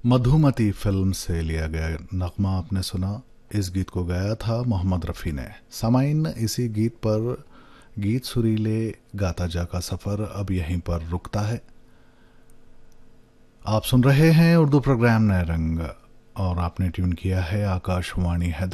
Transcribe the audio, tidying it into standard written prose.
Madhumati film से लिया गया नगमा आपने सुना। इस गीत को गाया था मोहम्मद रफ़ी ने। सामाइन, इसी गीत पर गीत सुरीले गाता जा का सफ़र अब यहीं पर रुकता है। आप सुन रहे हैं उर्दू प्रोग्राम नए रंग और आपने ट्यून किया है आकाशवाणी हैदराबाद